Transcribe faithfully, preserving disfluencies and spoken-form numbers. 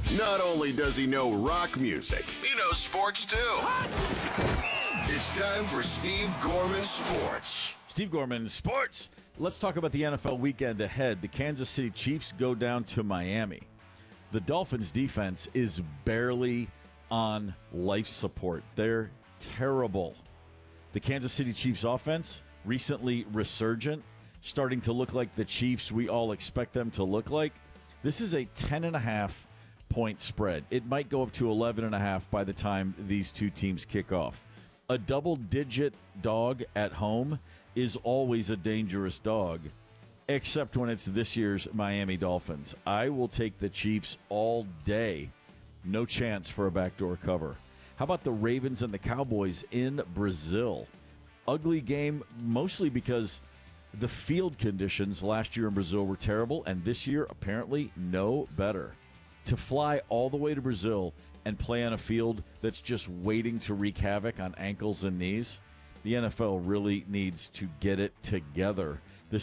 Not only does he know rock music, he knows sports too. It's time for Steve Gorman Sports. Steve Gorman Sports. Let's talk about the N F L weekend ahead. The Kansas City Chiefs go down to Miami. The Dolphins' defense is barely on life support. They're terrible. The Kansas City Chiefs offense, recently resurgent, starting to look like the Chiefs we all expect them to look like. This is a ten and a half point spread. It might go up to eleven and a half by the time these two teams kick off. A double-digit dog at home is always a dangerous dog, except when it's this year's Miami Dolphins. I will take the Chiefs all day. No chance for a backdoor cover. How about the Ravens and the Cowboys in Brazil? Ugly game, mostly because the field conditions last year in Brazil were terrible, and this year, apparently, no better. To fly all the way to Brazil and play on a field that's just waiting to wreak havoc on ankles and knees, the N F L really needs to get it together. This